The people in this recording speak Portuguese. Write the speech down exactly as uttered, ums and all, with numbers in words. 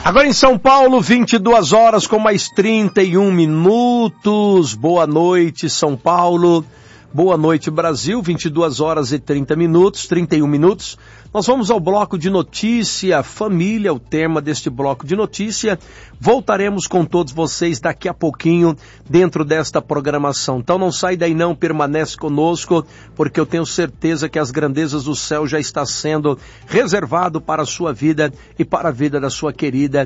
Agora em São Paulo, vinte e duas horas com mais trinta e um minutos. Boa noite, São Paulo. Boa noite, Brasil. vinte e duas horas e trinta minutos, trinta e um minutos. Nós vamos ao bloco de notícia, família, o tema deste bloco de notícia. Voltaremos com todos vocês daqui a pouquinho dentro desta programação. Então não sai daí não, permanece conosco, porque eu tenho certeza que as grandezas do céu já está sendo reservado para a sua vida e para a vida da sua querida